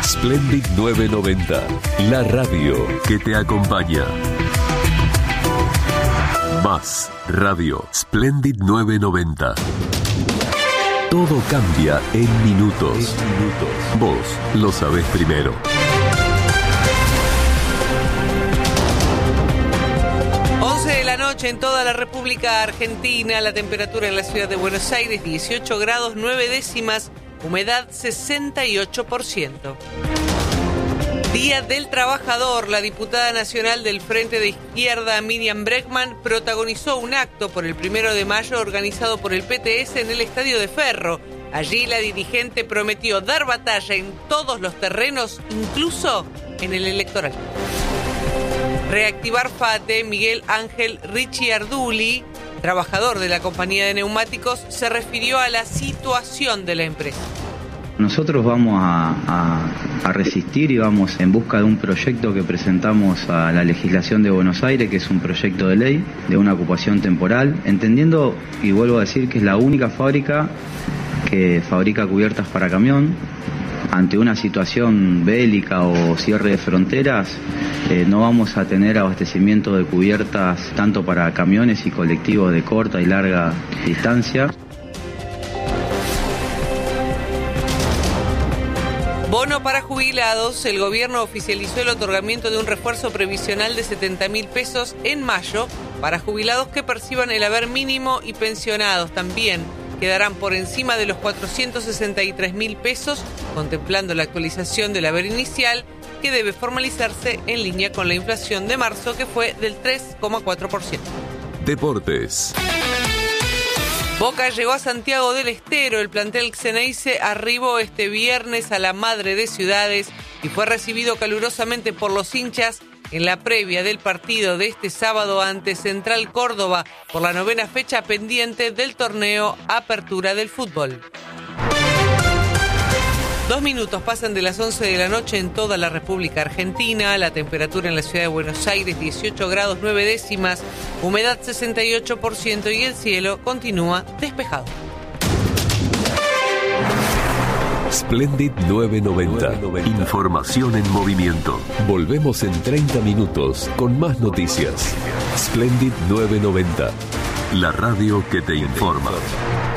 Splendid 990, la radio que te acompaña. Más radio Splendid 990. Todo cambia en minutos. Vos lo sabés primero. De la noche en toda la República Argentina, la temperatura en la ciudad de Buenos Aires 18 grados 9 décimas, humedad 68%. Día del Trabajador, la diputada nacional del Frente de Izquierda Miriam Bregman protagonizó un acto por el 1 de mayo organizado por el PTS en el Estadio de Ferro. Allí la dirigente prometió dar batalla en todos los terrenos, incluso en el electoral. Reactivar FATE, Miguel Ángel Ricciarduli, trabajador de la compañía de neumáticos, se refirió a la situación de la empresa. Nosotros vamos a resistir y vamos en busca de un proyecto que presentamos a la legislación de Buenos Aires, que es un proyecto de ley de una ocupación temporal, entendiendo, y vuelvo a decir, que es la única fábrica que fabrica cubiertas para camión. Ante una situación bélica o cierre de fronteras, no vamos a tener abastecimiento de cubiertas tanto para camiones y colectivos de corta y larga distancia. Bono para jubilados. El gobierno oficializó el otorgamiento de un refuerzo previsional de 70.000 pesos en mayo para jubilados que perciban el haber mínimo y pensionados. También quedarán por encima de los 463.000 pesos, contemplando la actualización del haber inicial, que debe formalizarse en línea con la inflación de marzo, que fue del 3,4%. Deportes. Boca llegó a Santiago del Estero. El plantel Xeneize arribó este viernes a la Madre de Ciudades y fue recibido calurosamente por los hinchas en la previa del partido de este sábado ante Central Córdoba por la 9ª fecha pendiente del torneo Apertura del Fútbol. 2 minutos pasan de las 11 de la noche en toda la República Argentina. La temperatura en la ciudad de Buenos Aires 18 grados 9 décimas, humedad 68% y el cielo continúa despejado. Splendid 990. Información en movimiento. Volvemos en 30 minutos con más noticias. Splendid 990. La radio que te informa.